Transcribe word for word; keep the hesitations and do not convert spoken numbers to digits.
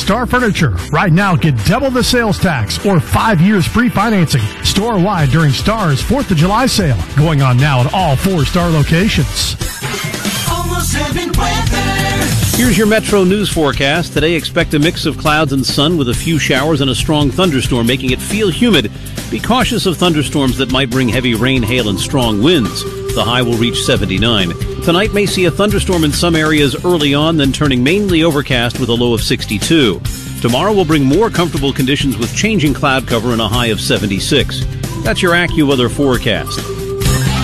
Star Furniture. Right now, get double the sales tax or five years free financing store-wide during Star's fourth of July sale. Going on now at all four Star locations. Almost Heaven weather. Here's your Metro News forecast. Today, expect a mix of clouds and sun with a few showers and a strong thunderstorm, making it feel humid. Be cautious of thunderstorms that might bring heavy rain, hail, and strong winds. The high will reach seventy-nine. Tonight may see a thunderstorm in some areas early on, then turning mainly overcast with a low of sixty-two. Tomorrow will bring more comfortable conditions with changing cloud cover and a high of seventy-six. That's your AccuWeather forecast.